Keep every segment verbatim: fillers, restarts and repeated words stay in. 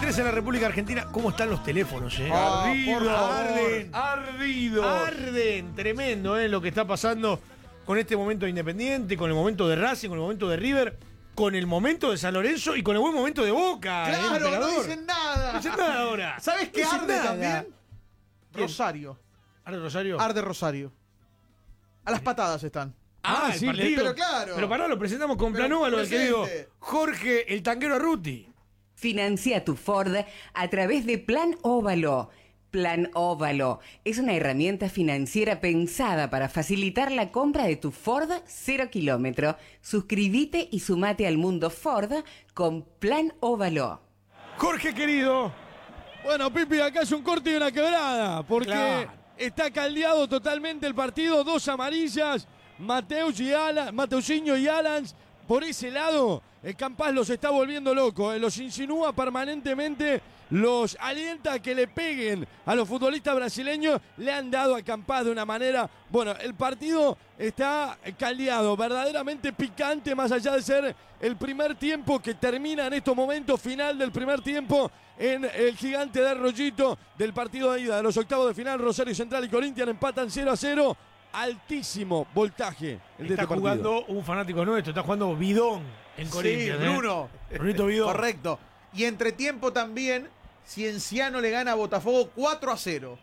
tres en la República Argentina. ¿Cómo están los teléfonos, eh? Ah, Ardido, por favor. arden. Ardido. Arden. Tremendo, eh, lo que está pasando con este momento de Independiente, con el momento de Racing, con el momento de River, con el momento de San Lorenzo y con el buen momento de Boca. eh, Claro, no emperador. dicen nada. No dicen nada ahora. ¿Sabes qué No dicen arde nada. también? ¿Quién? Rosario. ¿Arde Rosario? Arde Rosario. A las patadas están. Ah, Ah, el sí, partido. pero claro. Pero pará, lo presentamos con Pero Planóvalo, el querido presente. Jorge, el tanquero Arruti. Financia tu Ford a través de Plan Óvalo. Plan Óvalo es una herramienta financiera pensada para facilitar la compra de tu Ford cero kilómetro. Suscríbete y sumate al mundo Ford con Plan Óvalo. Jorge, querido. Bueno, Pipi, acá es un corte y una quebrada, porque Claro. está caldeado totalmente el partido, dos amarillas, Mateus y Alan, Mateusinho y Alans, por ese lado, el Campas los está volviendo locos, eh, los insinúa permanentemente, los alienta a que le peguen a los futbolistas brasileños, le han dado a Campas de una manera, bueno, el partido está caldeado, verdaderamente picante, más allá de ser el primer tiempo que termina en estos momentos, final del primer tiempo en el Gigante de Rollito del partido de ida de los octavos de final. Rosario Central y Corinthians empatan cero a cero. Altísimo voltaje el de Está este partido. jugando un fanático nuestro, está jugando Bidón en Corinthians. Sí, ¿eh? Bruno. Brunito Bidón. Correcto. Y entre tiempo también, Cienciano le gana a Botafogo cuatro a cero.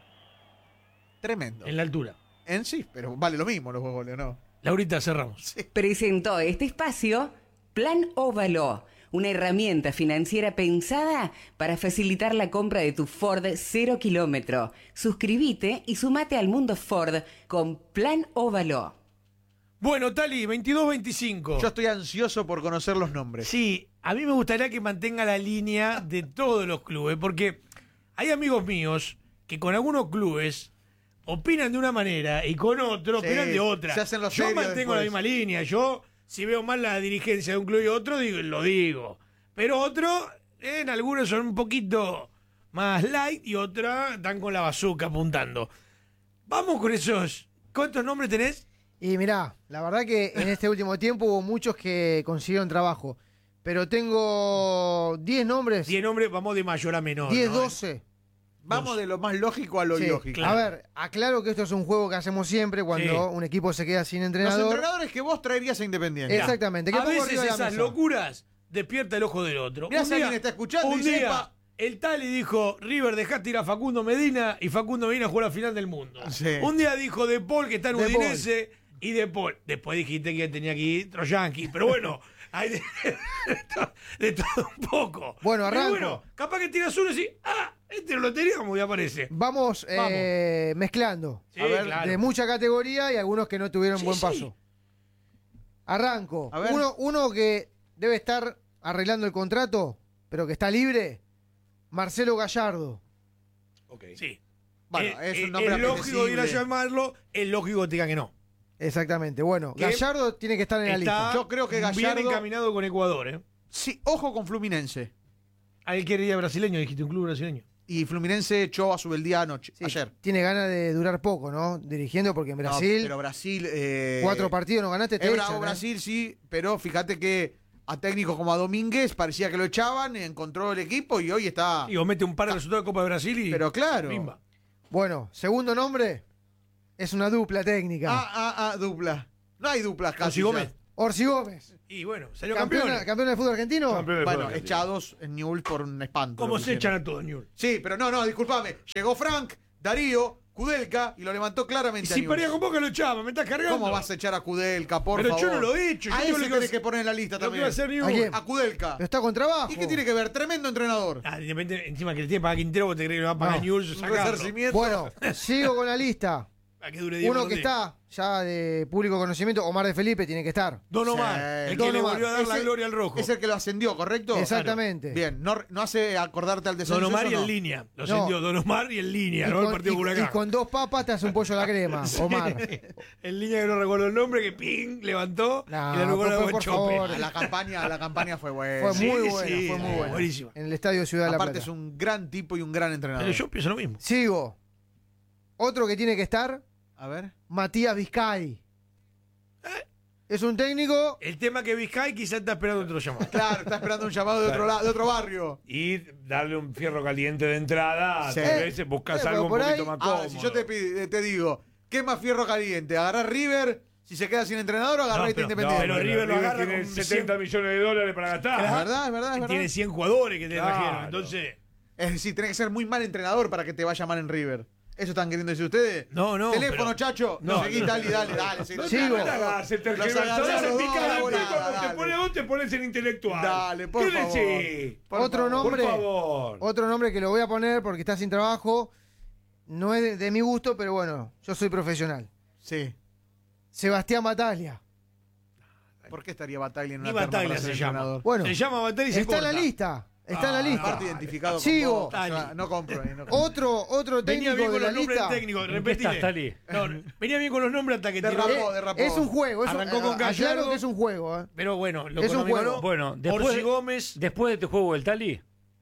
Tremendo. En la altura. En sí, pero vale lo mismo los dos goles, ¿no? Laurita, cerramos. Presentó este espacio Plan Óvalo, una herramienta financiera pensada para facilitar la compra de tu Ford cero kilómetro. Suscríbete y sumate al mundo Ford con Plan Óvalo. Bueno, Tali, veintidós veinticinco. Yo estoy ansioso por conocer los nombres. Sí, a mí me gustaría que mantenga la línea de todos los clubes, porque hay amigos míos que con algunos clubes opinan de una manera y con otros Sí, opinan de otra. se hacen los Yo serios mantengo la después. misma línea. Yo, si veo mal la dirigencia de un club y otro, digo, lo digo. Pero otros, en algunos son un poquito más light y otras están con la bazooka apuntando. Vamos con esos. ¿Cuántos nombres tenés? Y mirá, la verdad que en este último tiempo hubo muchos que consiguieron trabajo. Pero tengo diez nombres, diez nombres, vamos de mayor a menor. diez, ¿no? doce. Vamos de lo más lógico a lo Sí, ilógico. claro. A ver, aclaro que esto es un juego que hacemos siempre cuando Sí. un equipo se queda sin Los entrenador. entrenadores que vos traerías a Independiente. Exactamente. que A pongo veces arriba de la esas mesa. locuras despierta el ojo del otro. Mirá si alguien está escuchando un y día sepa. el Tali dijo, River, dejaste ir a Facundo Medina y Facundo Medina jugó la final del mundo. Sí. Un día dijo De Paul que está en De Udinese y De Paul. Después dijiste que tenía que ir Troyanqui. Pero bueno, hay de, de todo un poco. Bueno, Pero arranco. bueno, capaz que tiras uno y decís, ah, este no lo teníamos y aparece. Vamos, eh, mezclando. Sí, a ver, claro. de mucha categoría y algunos que no tuvieron Sí, buen sí. paso. Arranco. A ver. Uno, uno que debe estar arreglando el contrato, pero que está libre, Marcelo Gallardo. Sí. Bueno, Eh, es eh, un nombre es lógico ir a apetecible. llamarlo, es lógico que te diga que no. Exactamente. Bueno, Que Gallardo tiene que estar en la Está lista. Yo creo que bien Gallardo- encaminado con Ecuador, ¿eh? Sí, ojo con Fluminense. A él quería brasileño, dijiste, un club brasileño. Y Fluminense echó a Subeldía anoche, Sí, ayer. Tiene ganas de durar poco, ¿no? Dirigiendo, porque en Brasil, No, pero Brasil. eh, cuatro partidos no ganaste, te Es echan, bravo ¿eh? Brasil, sí, pero fíjate que a técnicos como a Domínguez parecía que lo echaban, encontró el equipo y hoy está. Digo, mete un par de resultados de Copa de Brasil y. Pero claro. Bimba. Bueno, segundo nombre, es una dupla técnica. Ah, ah, ah, dupla. No hay duplas casi. Orsi Gómez. ya. Orsi Gómez. Y bueno, salió Campeón, campeón. campeón del fútbol argentino. Campeón del Bueno, fútbol argentino. echados en Newell's por un espanto. ¿Cómo lo se echan hicieron. a todos, Newell? Sí, pero no, no, discúlpame. Llegó Frank, Darío, Kudelka y lo levantó Y claramente a si Newell's. paría con Boca lo echaba, me estás cargando. ¿Cómo vas a echar a Kudelka, por Pero favor? yo no lo he hecho, yo A digo ese lo que tenés va- que poner en la lista Lo que también. va a hacer ¿A Newell. quién? A Kudelka. Pero está con trabajo. ¿Y qué tiene que ver? Tremendo entrenador. Ah, independiente, encima que le tiene que pagar a Quintero, vos te crees que le va a pagar No. Newell, Un sacarlo. resarcimiento. Bueno, sigo con la lista. A que dure diez Uno por que diez. está ya de público conocimiento, Omar de Felipe, tiene que estar. Don Omar, Sí. el Don que le Omar. volvió a dar la Ese- gloria al rojo. Es el que lo ascendió, ¿correcto? Exactamente. Bien, no, no hace acordarte al descenso. Don Omar y eso en no. línea. Lo No. ascendió Don Omar y en línea, Y ¿no? El con, partido y- con y Huracán. con dos papas te hace un pollo a la crema, Omar. En línea que no recuerdo el nombre, que ping, levantó No, y le por- la por- por Chope. favor. Ah, La campaña, la campaña fue buena. Fue Sí, muy buena, sí, fue muy buena. buenísima. En el estadio Ciudad de la Aparte Plata. es un gran tipo y un gran entrenador. Pero yo pienso lo mismo. Sigo. Otro que tiene que estar, A ver. Matías Vizcay. Es un técnico. El tema que Vizcay quizás está esperando otro llamado. Claro, está esperando un llamado de otro, la- de otro barrio. Y darle un fierro caliente de entrada, Sí. tal vez buscas Sí, algo un por poquito ahí- más cómodo. Ahora, si yo te, pid- te digo, ¿qué más fierro caliente? ¿Agarrar River si se queda sin entrenador o agarrar No, este pero- Independiente? no, pero River lo agarra tiene con setenta cien millones de dólares para gastar. Es verdad, es verdad, es verdad. Tiene cien jugadores que te Claro. trajeron. Entonces, Es decir, tenés que ser muy mal entrenador para que te vaya mal en River. ¿Eso están queriendo decir ustedes? No, no, Teléfono, pero- chacho. No, No, seguí, no. dale, dale, dale. seguí. Sigo. No te hagas el Los tergiversador, agarrás, pica no, la volada, pica, cuando dale. te pone vos te pones el intelectual. Dale, por ¿Qué favor. decís? Por Otro favor. nombre. Por favor. Otro nombre que lo voy a poner porque está sin trabajo. No es de, de mi gusto, pero bueno, yo soy profesional. Sí. Sebastián Bataglia. ¿Por qué estaría Bataglia en una Ni terna Bataglia para ser se llama. entrenador? Bueno, se llama Bataglia y se está en la corta. lista. Está en la Ah, lista. Aparte identificado con Sigo. vos, o sea, no compro ahí. No compro. Otro, otro Venía técnico bien de con la los nombres lista. del técnico. ¿En qué Repetime. estás, Tali? No, venía bien con los nombres hasta que tiró. Derrapó, Eh, derrapó. Es un juego. Es un- Arrancó con aclaro Gallardo. que es un juego. ¿eh? Pero bueno, lo Es un económico juego. no. Bueno, después Orsi de- Gómez. Después de este juego del Tali,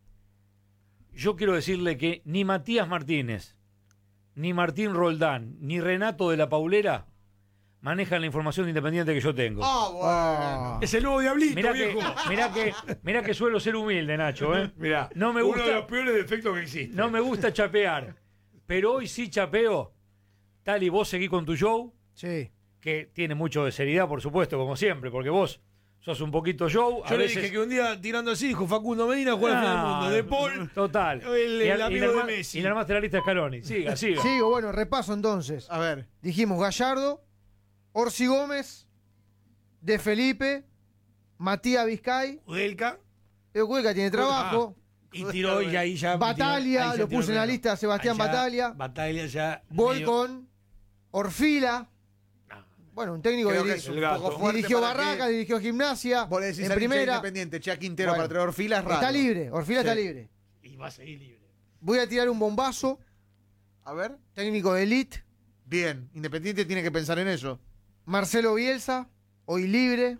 yo quiero decirle que ni Matías Martínez, ni Martín Roldán, ni Renato de la Paulera manejan la información de Independiente que yo tengo. Ah, bueno. Ah. Es el nuevo diablito, Mirá que, viejo. mirá que, mirá que suelo ser humilde, Nacho, ¿eh? Mirá, No me uno de gusta, los peores defectos que existe. no me gusta chapear, pero hoy sí chapeo. Tali, vos seguí con tu show, Sí. que tiene mucho de seriedad, por supuesto, como siempre, porque vos sos un poquito show. a Yo le veces- dije que un día tirando así dijo Facundo Medina juega la final del mundo. De Paul. Total. El- el Y al- y amigo le de arma- Messi. Y le armaste la lista de Scaloni. Siga, siga. Sigo, bueno, repaso entonces. A ver. Dijimos Gallardo, Orsi Gómez, De Felipe, Matías Vizcay. Udelka. Pero Cueca tiene trabajo. Y tiró y ahí ya. Bataglia, ahí ya lo tiró puse en la Renato. lista, Sebastián Ahí ya, Bataglia. Bataglia ya. Voy medio- con Orfila. Bueno, un técnico Creo que que diri- es un el gato. poco fuerte dirigió para que- Barraca, dirigió Gimnasia. Vos le decís en al hincha de primera. Independiente, Che Quintero Bueno, para traer Orfila es raro. Está libre, Orfila Sí. está libre. Y va a seguir libre. Voy a tirar un bombazo. A ver. Técnico de elite, Bien. Independiente tiene que pensar en eso. Marcelo Bielsa, hoy libre.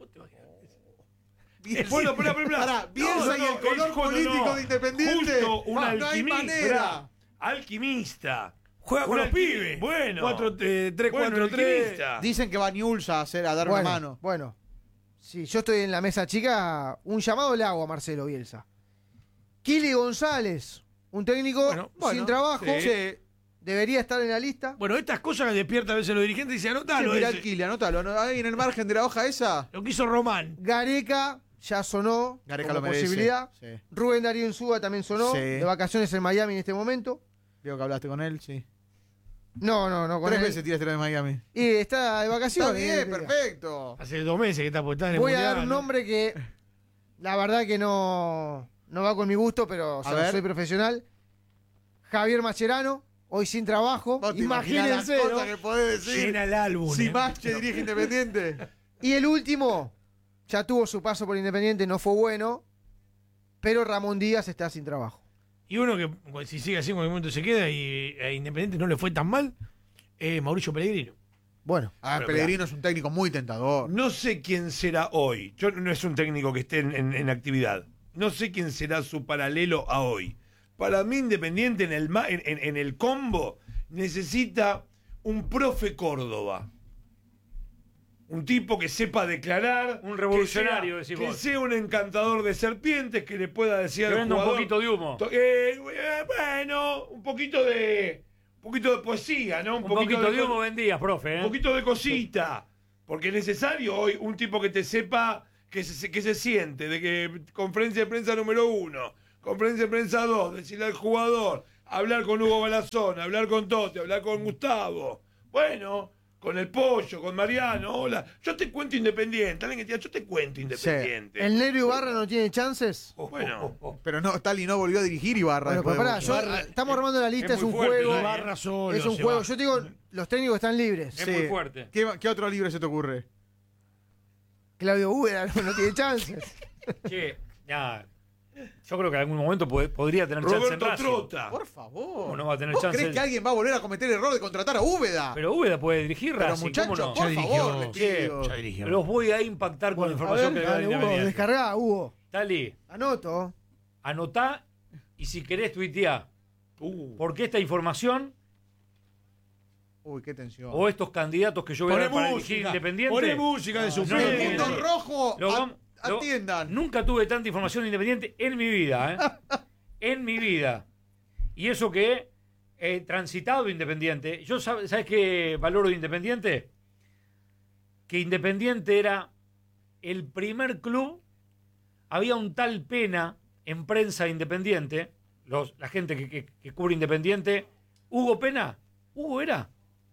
Bielsa. Bueno, espera, espera, espera. Pará, Bielsa y el color es- político no, de Independiente. Justo un No hay alquimista. manera. Alquimista. Juega con Un los alquimista. pibes. Bueno. cuatro tres Bueno, cuatro tres. alquimista. Dicen que va Niulsa a, hacer, a dar Bueno, una mano. bueno. Si yo estoy en la mesa chica, un llamado le hago a Marcelo Bielsa. Kili González, un técnico Bueno, bueno, sin trabajo, sí. debería estar en la lista. Bueno, estas cosas que despierta a veces los dirigentes y dicen, anotalo. Mira ese. el Kili, anótalo. ¿no? Ahí en el margen de la hoja esa. Lo que hizo Román. Gareca ya sonó Gareca como lo merece. posibilidad. Sí. Rubén Darío Insúa también sonó, Sí. de vacaciones en Miami en este momento. Digo que hablaste con él, sí. No, no, no. Con Tres él. veces tiraste lo de Miami. Y está de Está vacaciones. bien, eh, perfecto. Hace dos meses que está puesta en el Voy a mundial, dar un ¿no? nombre que la verdad que no, no va con mi gusto, pero o sea, A ver. soy profesional. Javier Mascherano, hoy sin trabajo. Vos te imaginás Imagínense, las ¿no? cosas que podés decir. Llena el álbum. Si eh. Mache dirige Independiente. Y el último, ya tuvo su paso por Independiente, no fue bueno, pero Ramón Díaz está sin trabajo. Y uno que, pues, si sigue así, en algún momento se queda y a Independiente no le fue tan mal, es Mauricio Pellegrino. Bueno, Ah, Pero, Pellegrino es un técnico muy tentador. No sé quién será hoy. Yo no es un técnico que esté en, en- en actividad. No sé quién será su paralelo a hoy. Para mí, Independiente en el, ma- en, en- en el combo necesita un profe Córdoba. Un tipo que sepa declarar. Un revolucionario, que sea, decís que vos. sea un encantador de serpientes, que le pueda decir Que al venda un jugador, poquito de humo. to- eh, eh, bueno, un poquito de. Un poquito de poesía, ¿no? Un poquito de co- humo vendías, profe. un ¿eh? poquito de cosita. Porque es necesario hoy un tipo que te sepa que se, que se siente, de que conferencia de prensa número uno, conferencia de prensa dos, decirle al jugador, hablar con Hugo Balazón, hablar con Tote, hablar con Gustavo. Bueno, con el Pollo, con Mariano, hola. Yo te cuento Independiente, alguien que te diga, yo te cuento Independiente. ¿el Negro Ibarra no tiene chances? Bueno, Pero no, Tali no volvió a dirigir Ibarra. Bueno, después pero de pará, mucho. yo- Ibarra- estamos armando la lista, es es, un muy fuerte, juego. ¿no? Ibarra solo. Es un se juego. va. Yo te digo, los técnicos están libres. Es muy fuerte. ¿Qué, qué otro libre se te ocurre? Claudio Úbeda no, no tiene chances. Che, ya. Yo creo que en algún momento puede- podría tener chance en Roberto Racing. Trota. Por favor. ¿Cómo no va a tener ¿Vos chance crees él? que alguien va a volver a cometer el error de contratar a Úbeda? Pero Úbeda puede dirigir Pero, Racing, muchachos, ¿cómo no? por Ya favor, dirigió. les Che, pido. Ya dirigió. Los voy a impactar con la A información ver, que le da dale, Hugo, Independiente. descargá, Hugo. Tali, Anoto. anotá y si querés tuiteá. Uh. Porque esta información Uy, qué tensión. O estos candidatos que yo voy a Poné dar para dirigir música, Independiente. poné música de su no, El no, mundo no, no. rojo, Lo a- vam- lo- atiendan. Nunca tuve tanta información de Independiente en mi vida, ¿eh? En mi vida. Y eso que he transitado Independiente. Yo, ¿sabes sabe qué valoro de Independiente? Que Independiente era el primer club. Había un tal Pena en prensa Independiente, los, la gente que, que, que cubre Independiente. ¿Hugo Pena? ¿Hugo era?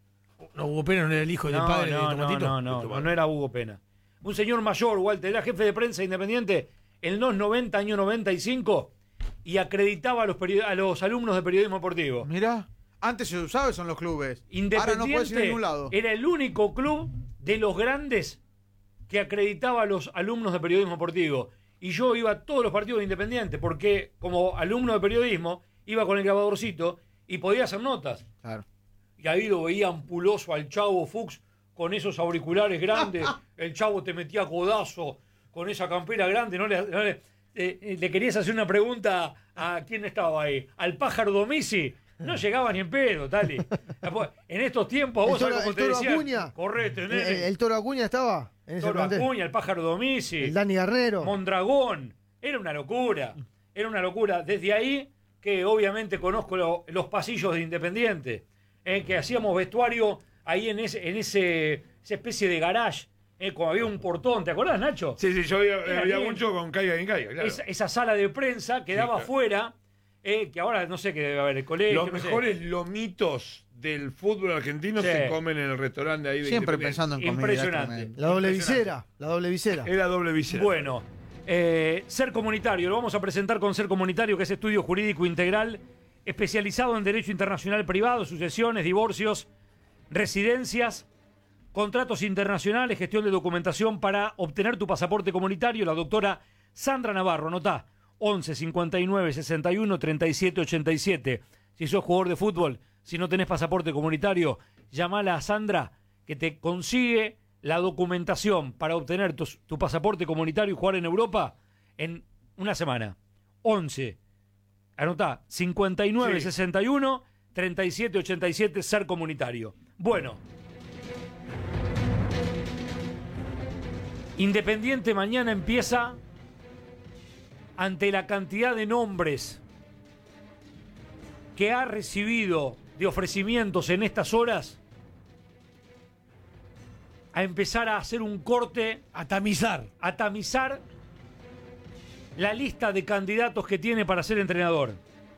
No, Hugo Pena no era el hijo del No, padre no, de no, Tomatito. no, no, no, no era Hugo Pena. Un señor mayor, Walter, era jefe de prensa Independiente en los noventa, año noventa y cinco, y acreditaba a los, peri- a los alumnos de periodismo deportivo. Mirá, antes se usaba eso en los clubes. Ahora no puedes ir a Independiente ningún lado. era el único club de los grandes que acreditaba a los alumnos de periodismo deportivo. Y yo iba a todos los partidos de Independiente, porque como alumno de periodismo iba con el grabadorcito y podía hacer notas. Claro. Y ahí lo veía ampuloso al Chavo Fuchs con esos auriculares grandes. El Chavo te metía codazo con esa campera grande. No le, no le, eh, le querías hacer una pregunta a quién estaba ahí. Al Pájaro Domisi. No llegaba ni en pedo, Tali. Después, en estos tiempos, El vos sabés Toro- cómo el te Toro decían. Acuña. Correte, El, nene. el- el Toro Acuña estaba en ese Toro plantel. Acuña, el Pájaro Domisi. El Dani Garnero. Mondragón. Era una locura. Era una locura. Desde ahí que obviamente conozco lo- los pasillos de Independiente. eh, que hacíamos vestuario ahí en ese, en ese esa especie de garage. eh, como había un portón. ¿Te acordás, Nacho? Sí, sí, yo había, Era había bien. mucho con Caiga y Caiga, claro. Esa, esa sala de prensa que daba claro. afuera. eh, que ahora no sé qué debe haber, el colegio. Los no sé. mejores lomitos del fútbol argentino Sí. se comen en el restaurante ahí de Siempre Independiente. pensando en comida. Impresionante. tremendo. La doble Impresionante. visera. La doble visera. Era doble visera. Bueno, eh, Ser Comunitario, lo vamos a presentar con Ser Comunitario, que es estudio jurídico integral, especializado en derecho internacional privado, sucesiones, divorcios, residencias, contratos internacionales, gestión de documentación para obtener tu pasaporte comunitario. La doctora Sandra Navarro, anotá, once cincuenta y nueve sesenta y uno treinta y siete ochenta y siete. Si sos jugador de fútbol, si no tenés pasaporte comunitario, llamala a Sandra, que te consigue la documentación para obtener tu, tu pasaporte comunitario y jugar en Europa en una semana. once, anotá, cincuenta y nueve sesenta y uno treinta y siete ochenta y siete, Ser Comunitario. Bueno. Independiente mañana empieza ante la cantidad de nombres que ha recibido de ofrecimientos en estas horas a empezar a hacer un corte, A tamizar. a tamizar la lista de candidatos que tiene para ser entrenador.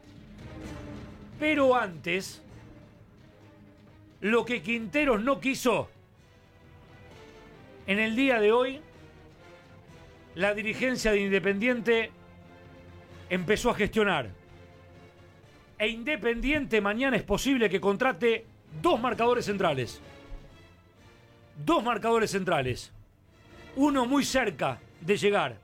Pero antes, lo que Quinteros no quiso, en el día de hoy, la dirigencia de Independiente empezó a gestionar. E Independiente mañana es posible que contrate dos marcadores centrales. Dos marcadores centrales. Uno muy cerca de llegar.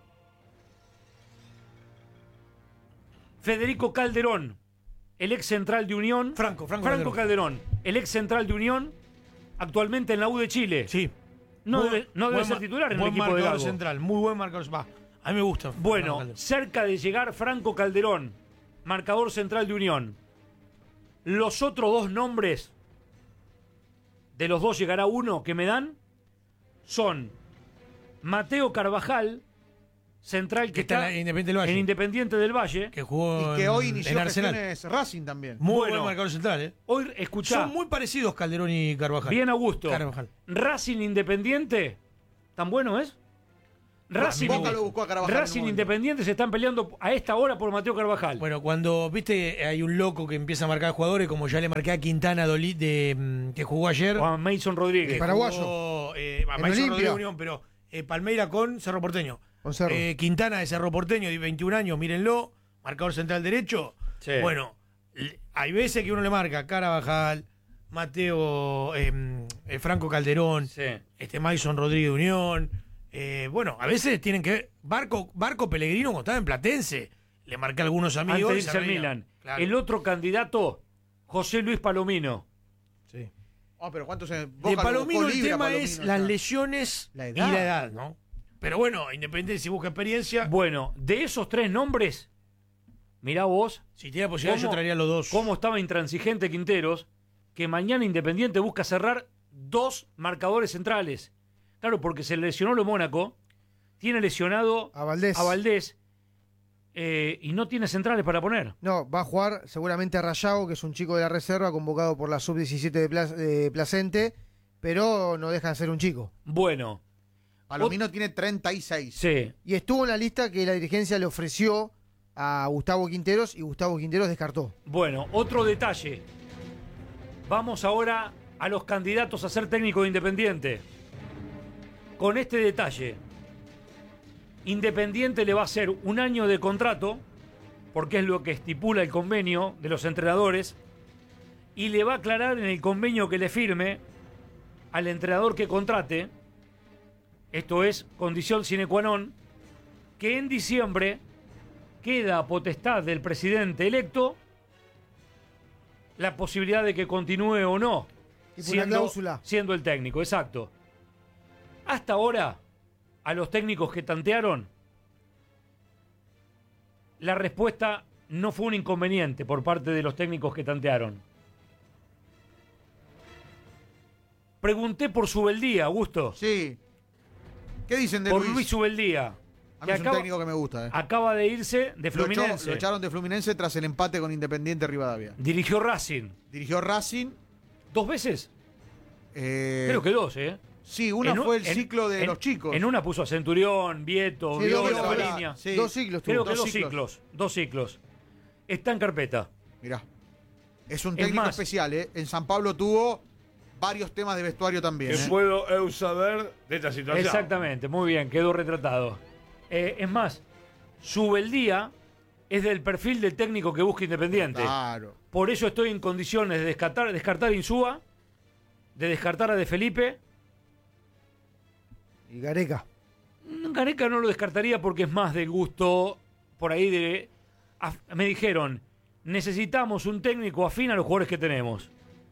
Federico Calderón, el ex central de Unión. Franco, Franco Franco Calderón. Calderón, el ex central de Unión, actualmente en la U de Chile. Sí. No Muy- debe, no debe buen ser ma- titular en el buen equipo de marcador Gago. central, muy buen marcador. Va, a mí me gusta. Bueno, Franco Calderón. cerca de llegar Franco Calderón, marcador central de Unión. Los otros dos nombres, de los dos llegará uno que me dan, son Mateo Carvajal, central que, Que está en Independiente del Valle. en Independiente del Valle. Que jugó Y que en- hoy inició en Arsenal. gestiones Racing también. Muy Bueno. buen marcador central, ¿eh? Hoy, escuchá, Son muy parecidos Calderón y Carvajal. bien Augusto, Carvajal. Racing Independiente, ¿tan bueno es? Racing, Boca lo buscó a Carvajal en Racing un momento. Independiente se están peleando a esta hora por Mateo Carvajal. Bueno, cuando, viste, hay un loco que empieza a marcar jugadores, como ya le marqué a Quintana Doli- de, mm, que jugó ayer. Juan Mason Rodríguez. que Paraguayo. jugó, eh, a En Mason Olimpia. Rodríguez Unión, pero eh, Palmeira con Cerro Porteño. Con Cerro. Eh, Quintana de Cerro Porteño, de veintiún años, mírenlo, marcador central derecho. Sí. Bueno, l- hay veces que uno le marca Carvajal, Mateo, eh, eh, Franco Calderón, Sí. este Mason Rodríguez de Unión. Eh, bueno, a veces tienen que ver. Barco, Barco Pellegrino, cuando estaba en Platense, le marqué a algunos amigos. Antes de y irse se al reían. Milan. Claro. El otro candidato, José Luis Palomino. Sí. Ah, pero ¿cuántos se De Boca lo Palomino buscó el libre a tema Palomino, es ya. las lesiones La y edad. la edad, ¿no? Pero bueno, Independiente si busca experiencia, Bueno, de esos tres nombres, mirá vos si tiene la posibilidad yo ¿Cómo- traería los dos. cómo estaba intransigente Quinteros que mañana Independiente busca cerrar dos marcadores centrales. Claro, porque se lesionó lo Mónaco, tiene lesionado A Valdés. a Valdés eh, y no tiene centrales para poner. No, va a jugar seguramente a Rayago, que es un chico de la reserva convocado por la sub diecisiete de, Pla- de Placente, pero no deja de ser un chico. Bueno, Palomino tiene treinta y seis. sí. Y estuvo en la lista que la dirigencia le ofreció a Gustavo Quinteros y Gustavo Quinteros descartó. Bueno, otro detalle. Vamos ahora a los candidatos a ser técnico de Independiente. Con este detalle, Independiente le va a hacer un año de contrato, porque es lo que estipula el convenio de los entrenadores, y le va a aclarar en el convenio que le firme al entrenador que contrate, esto es condición sine qua non, que en diciembre queda a potestad del presidente electo la posibilidad de que continúe o no Tipo una cláusula. siendo el técnico, exacto. Hasta ahora, a los técnicos que tantearon, la respuesta no fue un inconveniente por parte de los técnicos que tantearon. Pregunté por Subeldía, Augusto. Sí. ¿Qué dicen de Por Luis? Luis Subeldía. A mí que es un acaba, técnico que me gusta. Eh. acaba de irse de Lo, echó- Fluminense. lo echaron de Fluminense tras el empate con Independiente Rivadavia. Dirigió Racing. Dirigió Racing. ¿Dos veces? eh, Creo que dos, ¿eh? Sí, una En un- fue el en- ciclo de en- los chicos. En una puso a Centurión, Vieto, Sí, Viola, dos veces, Baliña. sí. Dos ciclos tuvo. Creo que dos dos ciclos. ciclos. Dos ciclos. Está en carpeta. Mirá. Es un Es técnico más- especial, ¿eh? En San Pablo tuvo varios temas de vestuario también. ¿Qué ¿eh? puedo eu saber de esta situación? Exactamente, muy bien, quedó retratado. Eh, es más, Subeldía es del perfil del técnico que busca Independiente. Claro. Por eso estoy en condiciones de descartar, descartar a Insúa, de descartar a De Felipe. Y Gareca. Gareca no lo descartaría porque es más del gusto por ahí de... af- me dijeron, necesitamos un técnico afín a los jugadores que tenemos.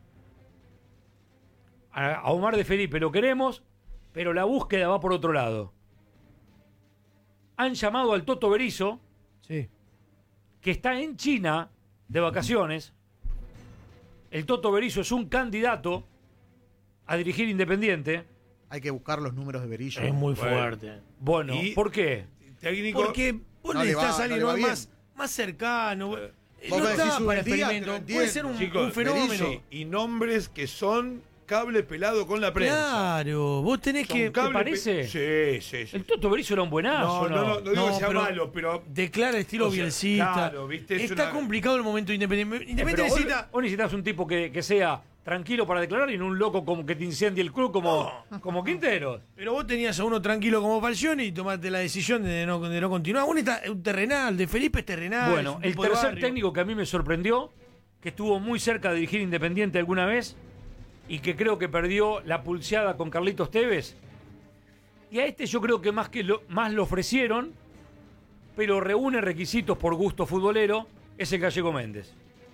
A, a Omar De Felipe lo queremos, pero la búsqueda va por otro lado. Han llamado al Toto Berizzo, Sí. que está en China de vacaciones. El Toto Berizzo es un candidato a dirigir Independiente. Hay que buscar los números de Berillo. Es muy Bueno. fuerte. Bueno, Y- ¿por qué? Técnico. Porque vos No le necesitas va- a alguien no le va ¿no? bien. más, más cercano. Eh, Vos No me está decís para Subeldía, te lo experimento. entiendo. Puede ser un, Chicos, un fenómeno. Berizzo y nombres que son cable pelado con la prensa. Claro, vos tenés Son que. cable pe- parece? Sí, sí, sí. El Toto Berizzo era un buenazo, No, no, no, no digo No, que sea pero- malo, pero. Declara estilo O sea, bielcista. claro, viste, es Está una- complicado el momento de Independiente. Eh, Independiente pero vos, necesita. vos necesitas un tipo que, que sea tranquilo para declarar y no un loco como que te incendie el club como, como Quintero. Pero vos tenías a uno tranquilo como Falcioni y tomaste la decisión de no, de no continuar. Uno está un terrenal, de Felipe es terrenal. Bueno, es un el tipo de tercer barrio. técnico que a mí me sorprendió, que estuvo muy cerca de dirigir Independiente alguna vez y que creo que perdió la pulseada con Carlitos Tevez. Y a este yo creo que más, que lo, más lo ofrecieron, pero reúne requisitos por gusto futbolero, es el Gallego Méndez.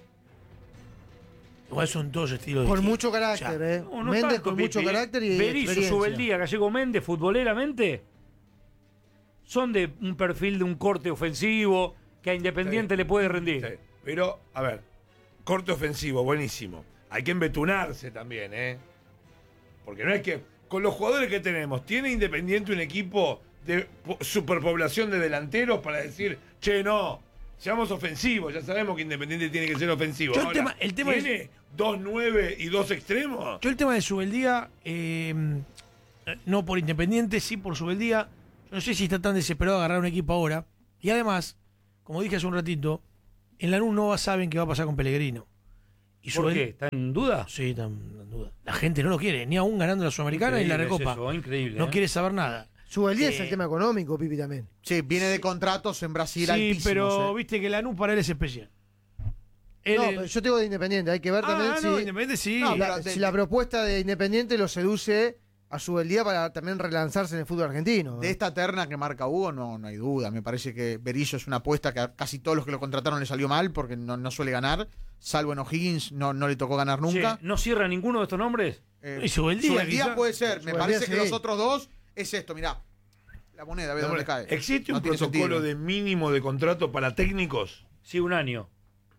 Igual son todos estilos Con distintos. mucho carácter, ¿eh? No, no Méndez tanto, con Be- mucho Be- carácter y Berizzo, experiencia. Subeldía, Gallego Méndez, futboleramente, son de un perfil de un corte ofensivo que a Independiente Sí. le puede rendir. Sí, pero, a ver, corte ofensivo, buenísimo. Hay que embetunarse también, ¿eh? Porque no es que, con los jugadores que tenemos, ¿tiene Independiente un equipo de po- superpoblación de delanteros para decir, che, no, seamos ofensivos? Ya sabemos que Independiente tiene que ser ofensivo. Yo el Ahora, tema- el tema es- ¿tiene dos nueve y dos extremos? Yo el tema de Subeldía, eh, no por Independiente, sí por Subeldía. Yo no sé si está tan desesperado de agarrar un equipo ahora. Y además, como dije hace un ratito, en Lanús no va- saben qué va a pasar con Pellegrino. Y ¿Por Subel- qué? ¿Está en duda? Sí, está en duda. La gente no lo quiere, ni aún ganando la Sudamericana ni la Increíble es Recopa. eso, increíble. No ¿eh? quiere saber nada. Subeldía es Eh, el tema económico, Pipi, también. Sí, viene de contratos en Brasil Sí, altísimos. pero ¿eh? viste que Lanús para él es especial. Él No, es- pero yo tengo de Independiente, hay que ver también ah, si, no, Independiente sí. No, la, pero de- si la propuesta de Independiente lo seduce a Subeldía para también relanzarse en el fútbol argentino. De esta terna que marca Hugo, no, no hay duda. Me parece que Berizzo es una apuesta que a casi todos los que lo contrataron le salió mal porque no, no suele ganar. Salvo en O'Higgins, no, no le tocó ganar nunca. Che, ¿no cierra ninguno de estos nombres? Eh, Y Subeldía, Subeldía quizá. puede ser. Me Subeldía, parece que sí. los otros dos es esto, mirá. La moneda, ve dónde cae. ¿Existe No un tiene protocolo sentido. de mínimo de contrato para técnicos? Sí, un año.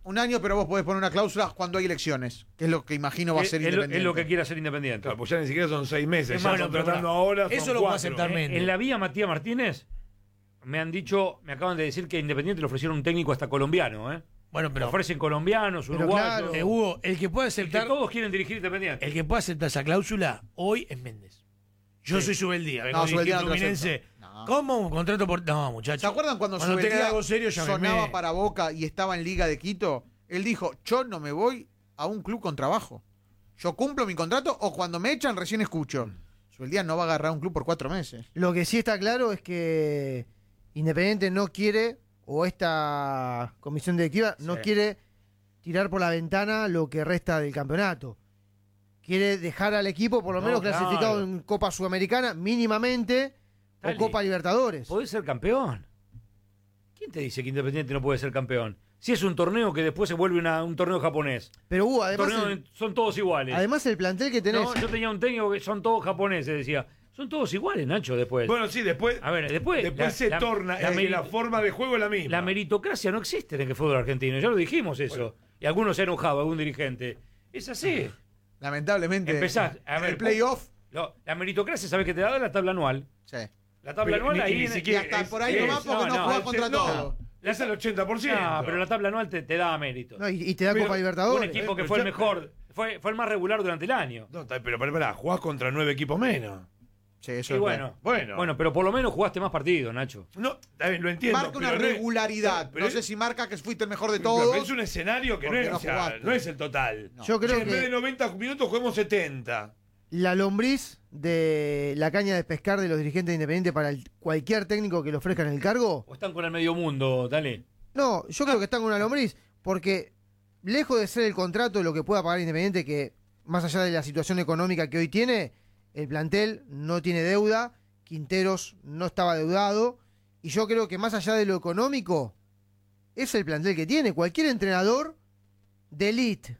Un año, pero vos podés poner una cláusula cuando hay elecciones, que es lo que imagino va a Es, ser es lo, Independiente. es lo que quiere hacer Independiente. Claro, pues ya ni siquiera son seis meses. Es Ya más, están pero tratando pará. ahora. Eso son lo puede cuatro. aceptar En, Méndez. en la vía Matías Martínez me han dicho, me acaban de decir que a Independiente le ofrecieron un técnico hasta colombiano, ¿eh? Bueno, Le pero ofrecen colombianos, Pero uruguayos. claro. eh, Hugo, el que puede Y que aceptar, todos quieren dirigir Independiente. el que puede aceptar esa cláusula hoy es Méndez. Yo soy Subeldía, vengo No, a dirigir Subeldía no te lo Fluminense. acepta. No. ¿Cómo? Un contrato por. No, muchachos. ¿Se acuerdan cuando, Cuando Subeldía tenga algo serio, llámeme. sonaba para Boca y estaba en Liga de Quito? Él dijo, yo no me voy a un club con trabajo. Yo cumplo mi contrato o cuando me echan recién escucho. Subeldía no va a agarrar un club por cuatro meses. Lo que sí está claro es que Independiente no quiere, o esta comisión directiva no Sí. quiere tirar por la ventana lo que resta del campeonato. Quiere dejar al equipo por lo No, menos claro. clasificado en Copa Sudamericana mínimamente Dale. o Copa Libertadores. ¿Podés ser campeón? ¿Quién te dice que Independiente no puede ser campeón? Si es un torneo que después se vuelve una- un torneo japonés. Pero Hugo, además, Torneo el, de- son todos iguales. además el plantel que tenés. No, yo tenía un técnico que son todos japoneses, decía. Son todos iguales, Nacho, después. Bueno, sí, después, A ver, después. después la- se la- torna, la eh, meri- la forma de juego es la misma. La meritocracia no existe en el fútbol argentino, ya lo dijimos eso. Y algunos se han enojado, algún dirigente. Es así. Lamentablemente, Empezás, a en ver, el playoff, Lo- la meritocracia, ¿sabes qué te da? La tabla anual. sí. La tabla Pero anual ni- ahí. ni en- siquiera y hasta es- por ahí es- nomás porque no, no, juega no, contra no. todo. Es el ochenta por ciento. No, pero la tabla anual te, te da mérito. No, y, y te da Pero Copa Un Libertadores. equipo que pero fue el ya- mejor, fue, fue el más regular durante el año. No, está- pero pará, pará, jugás contra nueve equipos menos. Sí, eso Y es bueno, verdad. Bueno. bueno, pero por lo menos jugaste más partidos, Nacho. No, está bien, lo entiendo. Marca una pero no es- regularidad. pero no es- sé si marca que fuiste el mejor de pero todos. es un escenario que no porque es, no o sea, jugaste. no es el total. No. Yo creo Si en vez de que noventa minutos juguemos setenta. la lombriz de la caña de pescar de los dirigentes de Independiente para el- cualquier técnico que le ofrezcan el cargo. O están con el medio mundo, dale. No, yo creo que están con una lombriz, porque lejos de ser el contrato lo que pueda pagar Independiente, que más allá de la situación económica que hoy tiene, el plantel no tiene deuda, Quinteros no estaba deudado, y yo creo que más allá de lo económico, es el plantel que tiene. Cualquier entrenador de elite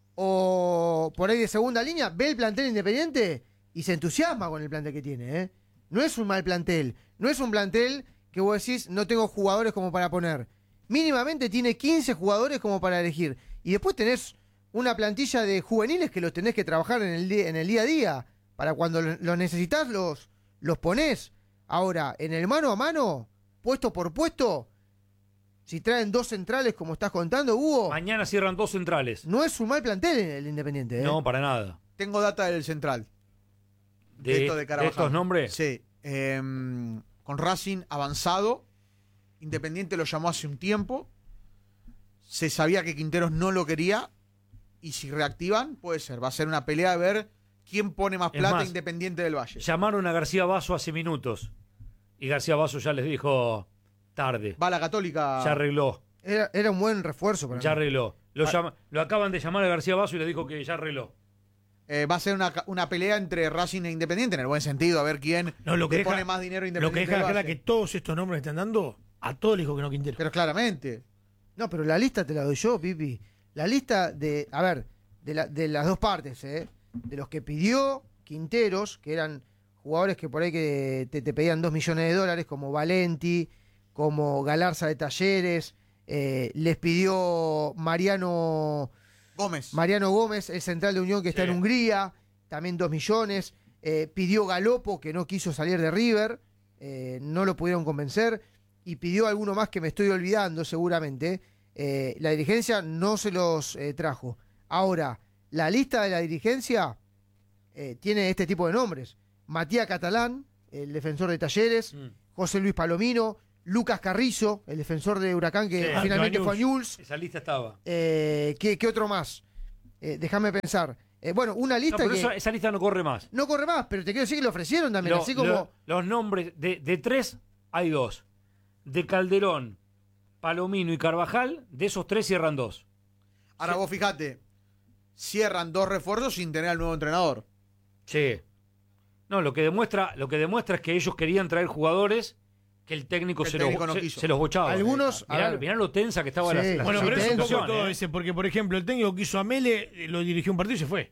o por ahí de segunda línea ve el plantel Independiente y se entusiasma con el plantel que tiene, ¿eh? No es un mal plantel, no es un plantel que vos decís no tengo jugadores como para poner. Mínimamente tiene quince jugadores como para elegir. Y después tenés una plantilla de juveniles que los tenés que trabajar en el, di- en el día a día. Para cuando lo- los necesitas, los, los ponés. Ahora, en el mano a mano, puesto por puesto, si traen dos centrales como estás contando, Hugo, Mañana cierran dos centrales. no es un mal plantel el Independiente. ¿eh? No, para nada. Tengo data del central. De, De esto de de Carabajal. estos nombres. Sí. eh, con Racing avanzado. Independiente lo llamó hace un tiempo. Se sabía que Quinteros no lo quería. Y si reactivan, puede ser. Va a ser una pelea de ver quién pone más Es plata más, Independiente del Valle. Llamaron a García Basso hace minutos. Y García Basso ya les dijo tarde. Va a la Católica. Ya arregló. Era, era un buen refuerzo para Ya mí. arregló. Lo, Ah. llama- lo acaban de llamar a García Basso y le dijo que ya arregló. Eh, va a ser una, una pelea entre Racing e Independiente, en el buen sentido, a ver quién No, lo que le deja- pone más dinero a Lo que Independiente deja del clara Valle. que todos estos nombres que están dando, a todos les dijo que no Quintero. Pero claramente. No, pero la lista te la doy yo, Pipi. La lista de, a ver, de, la- de las dos partes, ¿eh? De los que pidió Quinteros, que eran jugadores que por ahí que te, te pedían dos millones de dólares, como Valenti, como Galarza de Talleres, eh, les pidió Mariano, Gómez. Mariano Gómez, el central de Unión que está Sí. en Hungría, también dos millones. Eh, pidió Galopo, que no quiso salir de River, eh, no lo pudieron convencer. Y pidió alguno más que me estoy olvidando seguramente. Eh, la dirigencia no se los eh, trajo. Ahora, la lista de la dirigencia eh, tiene este tipo de nombres. Matías Catalán, el defensor de Talleres, Mm. José Luis Palomino, Lucas Carrizo, el defensor de Huracán que Sí, finalmente Newell's. fue a Newell's. Esa lista estaba. Eh, ¿qué, qué otro más? Eh, déjame pensar. Eh, bueno, una No, lista pero que esa, esa lista no corre más. no corre más, pero te quiero decir que lo ofrecieron también, Lo- así como... lo- los nombres de, de tres hay dos. De Calderón, Palomino y Carvajal, de esos tres cierran dos. Ahora vos fijate, cierran dos refuerzos sin tener al nuevo entrenador. Sí. No, lo que demuestra, lo que demuestra es que ellos querían traer jugadores que el técnico, El se, técnico los, no se- quiso. se los bochaba. Algunos... a Mirá, ver, mirá lo tensa que estaba Sí. la, la Bueno, Sí, pero es un tenso, poco situación, todo ¿eh? ese, porque por ejemplo el técnico que hizo a Mele eh, lo dirigió un partido y se fue.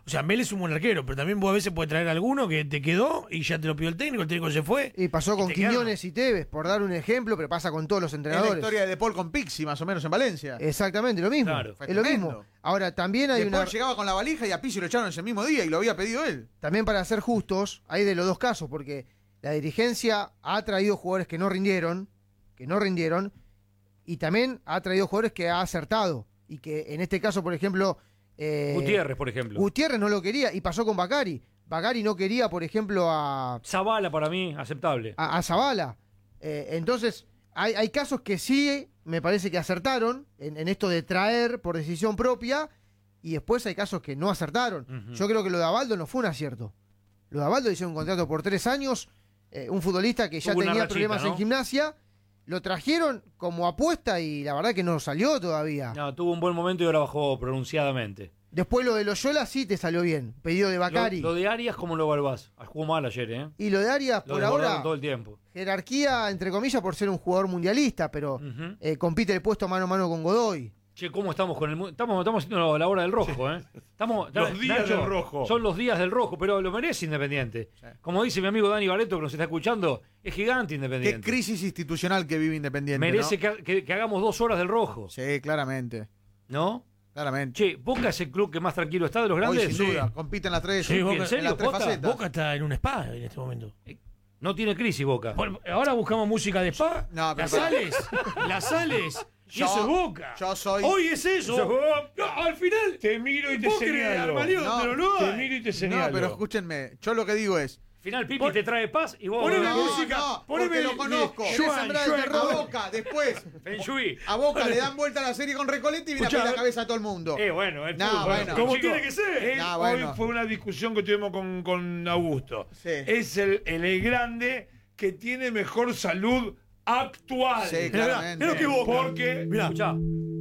O sea, Mel es un buen arquero, pero también vos a veces puedes traer alguno que te quedó y ya te lo pidió el técnico, el técnico se fue. Y pasó con te quedaron. Quiñones y Tevez, por dar un ejemplo, pero pasa con todos los Es la entrenadores. historia de De Paul con Pixi, más o menos, en Valencia. Exactamente, lo mismo. Claro. Fue es lo tremendo. mismo. Ahora, también hay De una... Paul llegaba con la valija y a Pizzi lo echaron ese mismo día y lo había pedido él. También para ser justos, hay de los dos casos, porque la dirigencia ha traído jugadores que no rindieron, que no rindieron, y también ha traído jugadores que ha acertado. Y que en este caso, por ejemplo... eh, Gutiérrez, por ejemplo. Gutiérrez no lo quería, y pasó con Bacari. Bacari no quería, por ejemplo, a, Zavala para mí, aceptable. a, a Zavala. Eh, entonces, hay, hay casos que sí, me parece que acertaron en, en esto de traer por decisión propia, y después hay casos que no acertaron. Ujú. Yo creo que lo de Abaldo no fue un acierto. Lo de Abaldo hicieron un contrato por tres años, eh, un futbolista que ya Tuvo una tenía rachita, problemas ¿no? en Gimnasia, lo trajeron como apuesta y la verdad que no salió todavía. No, tuvo un buen momento y ahora bajó pronunciadamente. Después lo de Loyola sí te salió bien, pedido de Bacari. Lo, lo de Arias, ¿cómo lo evaluás? Jugó mal ayer, ¿eh? Y lo de Arias, Lo por desbordaron ahora, todo el tiempo. jerarquía, entre comillas, por ser un jugador mundialista, pero Ujú. eh, compite el puesto mano a mano con Godoy. Che, ¿cómo estamos con el mu- estamos estamos haciendo la hora del rojo, ¿eh? Estamos Los días del rojo. Son los días del rojo, pero lo merece Independiente. Como dice mi amigo Dani Barreto que nos está escuchando, es gigante Qué Independiente. crisis institucional que vive Independiente. Merece ¿no? que, que- que hagamos dos horas del rojo, Sí, claramente. ¿no? Claramente. Che, ¿Boca es el club que más tranquilo está de los Hoy, grandes? sin duda, compiten las tres, Sí, Boca- ¿En serio, en las tres posta? facetas. Boca está en un spa en este momento. No tiene crisis Boca. Por- ahora buscamos música de spa. No, pero las pará. sales, las sales. Y Yo- eso es Boca. yo soy- Hoy es eso. Eso es Boca. No, al final. Te miro y te vos querés señalo. al Mariano, pero no te hay. miro y te señalo. No, pero escúchenme, yo lo que digo es, Final Pipi Pon- te trae paz y vos... Poneme no, música, no, poneme porque lo el- conozco. el- Yo Juan, sembrar el Juan, a terror. Boca, después, Feng Shui. a Boca le dan vuelta a la serie con Recoleta y viene Escuchá, a pedir la cabeza a todo el mundo. Eh, bueno, el No, fútbol. bueno. Como Chicos, tiene que ser. él No, bueno. Hoy fue una discusión que tuvimos con, con Augusto. Sí. Es el, el, el grande que tiene mejor salud actual. Sí, Mirá, claramente. mirá que Boca. Porque Mirá. Escuchá.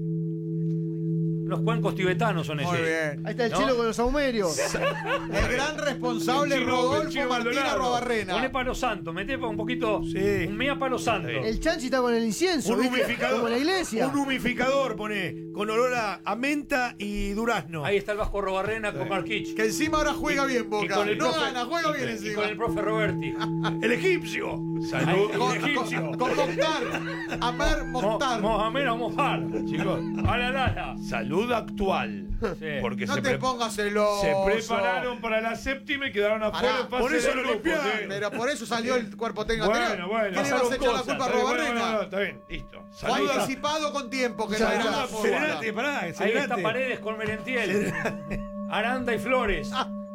Unos cuencos tibetanos son esos. Muy bien. Ahí está el ¿No? chelo con los saumerios. El gran responsable El chivo- el Rodolfo chivo Martín Maldonado. Arrobarrena. Poné palo santo, meté un poquito. Sí. Un mea palo santo. El chanchi está con el incienso, Un ¿viste? humificador. Como en la iglesia. Un humificador, pone. Con olor a, a menta y durazno. Ahí está el Vasco Robarrena con Marquich. Que encima ahora juega bien Y Boca. con el No profe- gana, juega y- bien y encima. con el profe Roberti. El egipcio. salud, Con, el egipcio. con, con Mokhtar. Amer Mo- Mokhtar. Mohamed a mojar. chicos, A la lala. salud actual. Sí. Porque No se, te pre- pongas celoso. se prepararon para la séptima y quedaron afuera. Pará, en fase por eso de lo grupos, limpiaron. ¿eh? Pero por eso salió el cuerpo técnico Bueno, anterior. bueno. ¿Qué le vas a pasaron echar la cosas. culpa a Está bien, bueno, Arrobarena? bueno, está bien, listo. Fue Salud. anticipado con tiempo que no Salud. era la Serenate, pará, Ahí está serenate. Paredes con Merentiel. Aranda y Flores.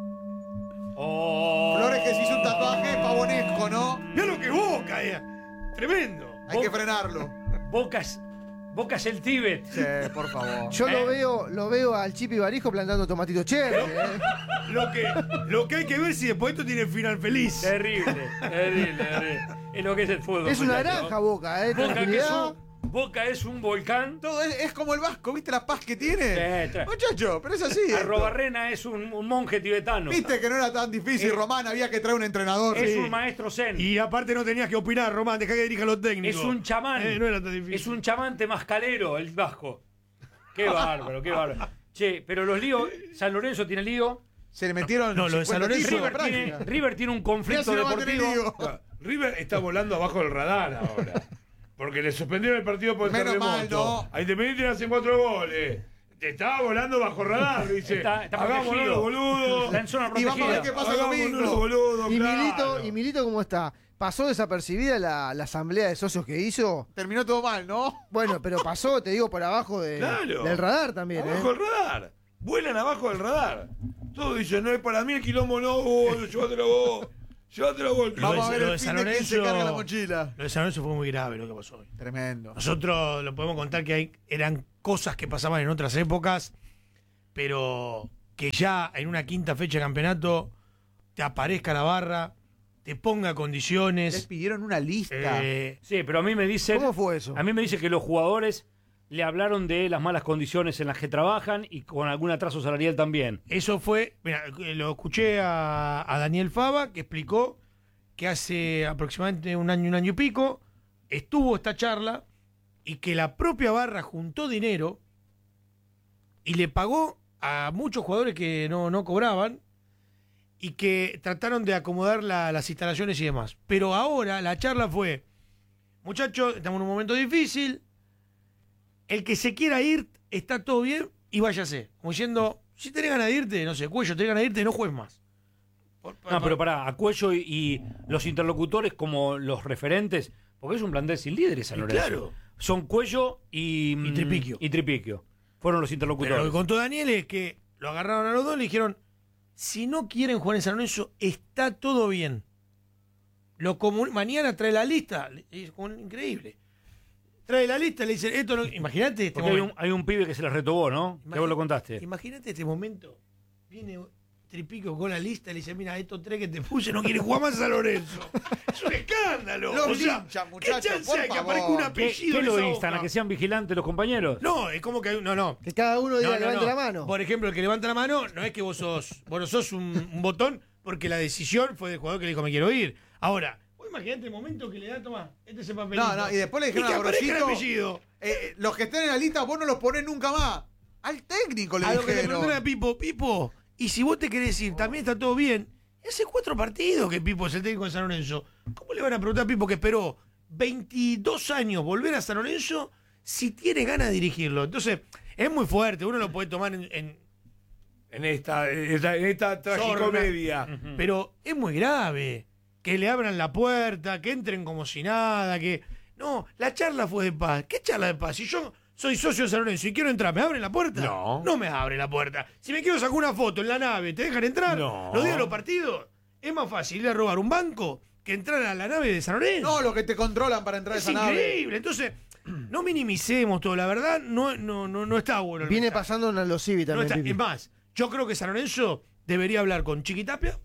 Oh. Flores que se hizo un tatuaje pavonesco, ¿no? Mirá lo que es Boca, eh. Tremendo. Hay que frenarlo. Boca es, Boca es el Tíbet. Sí, por favor. Yo Eh. lo veo, lo veo al Chipi Barijo plantando tomatito cherry. ¿eh? Lo que, lo que hay que ver si después esto tiene final feliz. Terrible, terrible, terrible. Es lo que es el fútbol. Es una muchachos. granja Boca, ¿eh? Boca, que es Tranquilidad. un, Boca es un volcán. Todo es, es como el Vasco, ¿viste la paz que tiene? Sí, tra- Muchacho, pero es así. esto. Arrobarrena es un, un monje tibetano. Viste que no era tan difícil, Eh, Román, había que traer un entrenador. Es Sí. un maestro zen. Y aparte no tenías que opinar, Román, dejá que dirija los técnicos. Es un chamán. Eh, no era tan difícil. Es un chamán temascalero, el vasco. Qué bárbaro, qué bárbaro. Che, pero los líos, San Lorenzo tiene lío. Se le metieron No, lo de San cincuenta Lorenzo- tipos en River tiene, práctica. River tiene un Mirá conflicto si no va a tener deportivo. lío. River está volando abajo del radar ahora. Porque le suspendieron el partido por el Menos mal, terremoto. ¿no? A Independiente le hacen cuatro goles. Te estaba volando bajo radar, dice. Está, está Hagámonos protegido. los boludos. Está en zona Y vamos a ver protegida. qué pasa el Hagámonos domingo. los boludos, Y claro. Milito, ¿y Milito cómo está? ¿Pasó desapercibida la, la asamblea de socios que hizo? Terminó todo mal, ¿no? Bueno, pero pasó, te digo, por abajo de- Claro. del radar también, ¿eh? Abajo del radar. Vuelan abajo del radar. Todos dicen, no es para mí el quilombo, no, vos, llévatelo vos. Llévatelo vos. Lo Vamos a de- ver lo el de fin San de quién se Lorenzo- carga la mochila. Lo de San Lorenzo fue muy grave lo que pasó hoy. Tremendo. Nosotros lo podemos contar que hay, eran cosas que pasaban en otras épocas, pero que ya en una quinta fecha de campeonato te aparezca la barra, te ponga Les condiciones. pidieron una lista. eh, Sí, pero a mí me dicen. ¿Cómo fue eso? A mí me dice que los jugadores le hablaron de las malas condiciones en las que trabajan y con algún atraso salarial también. eso fue, mira, lo escuché a, a Daniel Fava, que explicó que hace aproximadamente un año, un año y pico, estuvo esta charla y que la propia barra juntó dinero y le pagó a muchos jugadores que no, no cobraban y que trataron de acomodar la, las instalaciones y demás. Pero ahora la charla fue, muchachos, estamos en un momento difícil, el que se quiera ir, está todo bien y váyase. Como diciendo, si tenés ganas de irte, no sé, Cuello, tenés ganas de irte, no juegues más. Por, por, No, por, pero pará, a Cuello y, y los interlocutores como los referentes, porque es un plantel sin líderes, San Lorenzo. Claro. Son Cuello y, Y Tripiquio. y Tripiquio. Fueron los interlocutores. Pero lo que contó Daniel es que lo agarraron a los dos y le dijeron, si no quieren jugar en San Lorenzo, está todo bien. Lo comun- mañana trae la lista. Es como increíble. Trae la lista, le dicen, esto no... Imagínate este Porque hay un, momento. hay un pibe que se les retobó, ¿no? Que vos lo contaste. Imagínate este momento. Viene Tripico con la lista y le dice, mira, estos tres que te puse no quieren jugar más a San Lorenzo. Es un escándalo. Los O sea, linchas, ¿qué muchachos, chance por hay que favor. aparezca un ¿Qué, apellido qué en lo esa instan? hoja? ¿A que sean vigilantes los compañeros? No, es como que hay- no, no. Que cada uno diga No, no, levante no. la mano. Por ejemplo, el que levanta la mano no es que vos sos, vos no sos un, un botón porque la decisión fue del jugador que le dijo me quiero ir. Ahora, vos imaginate el momento que le da, toma, este es el papelito. No, no, y después le dijeron y que a aparezca el Gorosito, apellido. eh, los que estén en la lista vos no los ponés nunca más. Al técnico le A lo que le dijeron. preguntaron a Pipo, Pipo, y si vos te querés ir, también está todo bien. Y hace cuatro partidos que Pipo es el técnico de San Lorenzo. ¿Cómo le van a preguntar a Pipo que esperó veintidós años volver a San Lorenzo si tiene ganas de dirigirlo? Entonces, es muy fuerte, uno lo puede tomar en, en En esta, en esta, en esta tragicomedia. pero es muy grave que le abran la puerta, que entren como si nada, que... No, la charla fue de paz. ¿Qué charla de paz? Si yo soy socio de San Lorenzo y quiero entrar, ¿me abren la puerta? No. No me abren la puerta. Si me quiero sacar una foto en la nave, ¿te dejan entrar? No. Los días de los partidos. Es más fácil ir a robar un banco que entrar a la nave de San Lorenzo. No, los que te controlan para entrar a es esa nave. increíble. Entonces, no minimicemos todo. La verdad, no, no, no, no está bueno. el Viene mensaje. pasando en los Civi No también. está- Pipi. es más, yo creo que San Lorenzo debería hablar con Chiquitapia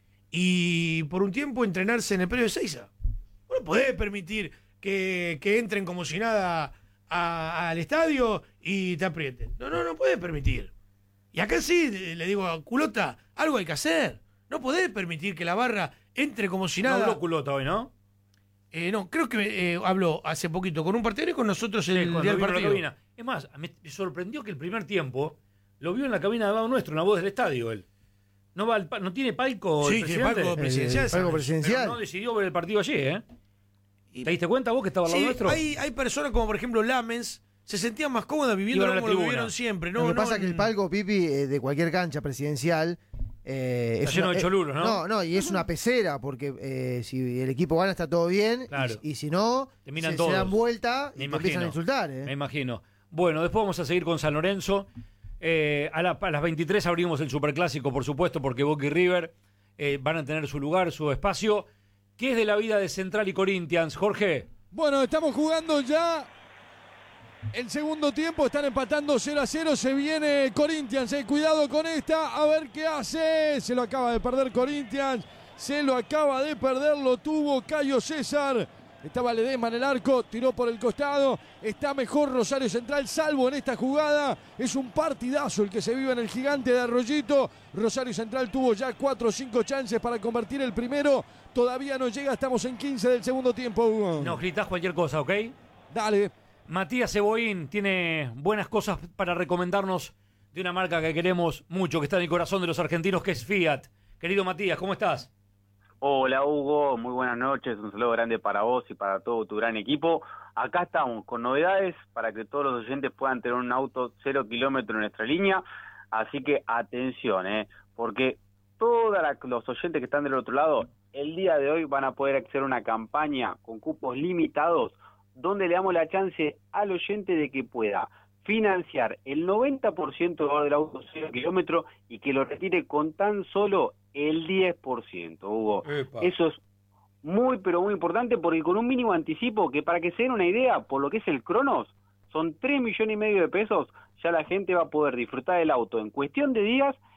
y por un tiempo entrenarse en el predio de Seiza. No podés permitir que, que entren como si nada a- al estadio y te aprieten. No, no, no podés permitir. Y acá sí, le digo a Culota, algo hay que hacer. No podés permitir que la barra entre como si No nada. habló Culota hoy, ¿no? Eh, no, creo que eh, habló hace poquito con un partido y con nosotros el Sí, cuando día del vino a la partido. cabina. Es más, me me sorprendió que el primer tiempo lo vio en la cabina de al lado nuestro, en la voz del estadio él. No va al pa- no tiene palco el Sí, tiene presidente? palco presidencial. El palco ¿sabes? presidencial. Pero no decidió ver el partido allí, ¿eh? Y- ¿Te diste cuenta vos que estaba al lado Sí, nuestro? hay, hay personas como por ejemplo Lamens, se sentían más cómodas viviendo Iban a la como lo tribuna. vivieron siempre. No, Lo que no pasa es que el en- palco, Pipi, eh, de cualquier cancha presidencial. eh, Está es lleno una- de cholulos, ¿no? No, no, y es una pecera, porque eh, si el equipo gana está todo bien, y- Claro. y, si no, Te miran se, se todos. dan vuelta Me y te empiezan a imagino. insultar. ¿eh? Me imagino. Bueno, después vamos a seguir con San Lorenzo. Eh, a, la- a las veintitrés abrimos el Superclásico, por supuesto, porque Boca y River eh, van a tener su lugar, su espacio. ¿Qué es de la vida de Central y Corinthians, Jorge? Bueno, estamos jugando ya el segundo tiempo, están empatando cero a cero, se viene Corinthians, eh, cuidado con esta, a ver qué hace, se lo acaba de perder Corinthians, se lo acaba de perder, lo tuvo Cayo César, estaba Ledesma en el arco, tiró por el costado, está mejor Rosario Central, salvo en esta jugada, es un partidazo el que se vive en el Gigante de Arroyito, Rosario Central tuvo ya cuatro o cinco chances para convertir el primero, todavía no llega, estamos en quince del segundo tiempo, Hugo. Nos gritás cualquier cosa, ¿ok? Dale. Matías Ceboín tiene buenas cosas para recomendarnos de una marca que queremos mucho, que está en el corazón de los argentinos, que es Fiat. Querido Matías, ¿cómo estás? Hola Hugo, muy buenas noches, un saludo grande para vos y para todo tu gran equipo. Acá estamos con novedades para que todos los oyentes puedan tener un auto cero kilómetro en nuestra línea, así que atención, eh, porque todos los oyentes que están del otro lado, el día de hoy van a poder acceder a una campaña con cupos limitados, donde le damos la chance al oyente de que pueda financiar el noventa por ciento del valor del auto cero kilómetro y que lo retire con tan solo el diez por ciento, Hugo. Epa. Eso es muy, pero muy importante, porque con un mínimo anticipo, que para que se den una idea, por lo que es el Cronos, son tres millones y medio de pesos, ya la gente va a poder disfrutar del auto en cuestión de días